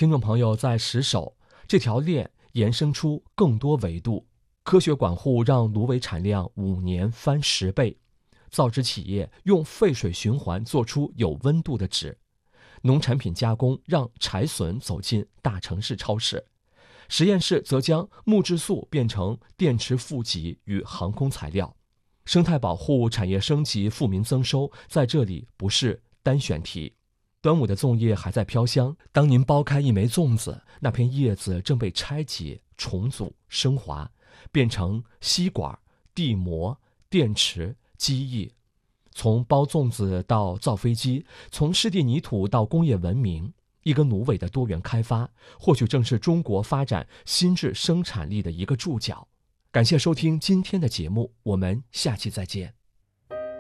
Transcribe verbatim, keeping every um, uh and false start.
听众朋友在石首，这条链延伸出更多维度。科学管护让芦苇产量五年翻十倍，造纸企业用废水循环做出有温度的纸，农产品加工让柴笋走进大城市超市，实验室则将木质素变成电池负极与航空材料。生态保护、产业升级、富民增收，在这里不是单选题。端午的粽叶还在飘香，当您剥开一枚粽子，那片叶子正被拆解、重组、升华，变成吸管、地膜、电池、机翼。从包粽子到造飞机，从湿地泥土到工业文明，一根芦苇的多元开发，或许正是中国发展新质生产力的一个注脚。感谢收听今天的节目，我们下期再见。